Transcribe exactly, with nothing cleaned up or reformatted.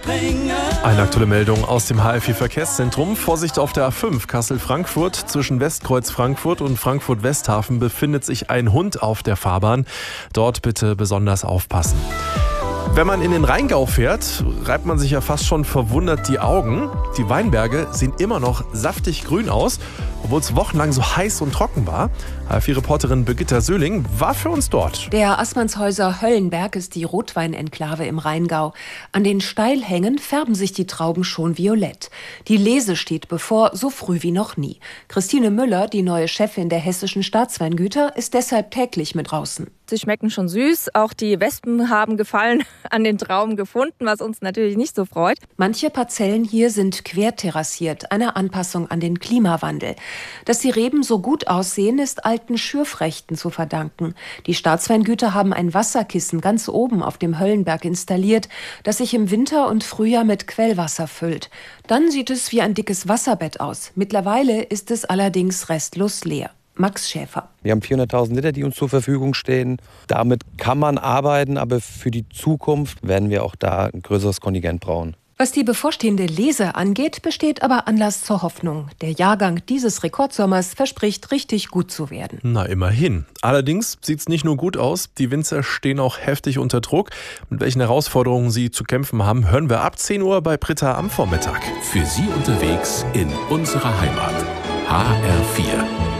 Eine aktuelle Meldung aus dem H F I-Verkehrszentrum. Vorsicht auf der A fünf Kassel-Frankfurt. Zwischen Westkreuz Frankfurt und Frankfurt-Westhafen befindet sich ein Hund auf der Fahrbahn. Dort bitte besonders aufpassen. Wenn man in den Rheingau fährt, reibt man sich ja fast schon verwundert die Augen. Die Weinberge sehen immer noch saftig grün aus, obwohl es wochenlang so heiß und trocken war. H F I-Reporterin Birgitta Söhling war für uns dort. Der Assmannshäuser Höllenberg ist die Rotweinenklave im Rheingau. An den Steilhängen färben sich die Trauben schon violett. Die Lese steht bevor, so früh wie noch nie. Christine Müller, die neue Chefin der hessischen Staatsweingüter, ist deshalb täglich mit draußen. Sie schmecken schon süß. Auch die Wespen haben Gefallen an den Trauben gefunden, was uns natürlich nicht so freut. Manche Parzellen hier sind querterrassiert, eine Anpassung an den Klimawandel. Dass die Reben so gut aussehen, ist alten Schürfrechten zu verdanken. Die Staatsweingüter haben ein Wasserkissen ganz oben auf dem Höllenberg installiert, das sich im Winter und Frühjahr mit Quellwasser füllt. Dann sieht es wie ein dickes Wasserbett aus. Mittlerweile ist es allerdings restlos leer. Max Schäfer. Wir haben vierhunderttausend Liter, die uns zur Verfügung stehen. Damit kann man arbeiten, aber für die Zukunft werden wir auch da ein größeres Kontingent brauchen. Was die bevorstehende Lese angeht, besteht aber Anlass zur Hoffnung. Der Jahrgang dieses Rekordsommers verspricht richtig gut zu werden. Na, immerhin. Allerdings sieht es nicht nur gut aus, die Winzer stehen auch heftig unter Druck. Mit welchen Herausforderungen sie zu kämpfen haben, hören wir ab zehn Uhr bei Britta am Vormittag. Für Sie unterwegs in unserer Heimat. H R vier.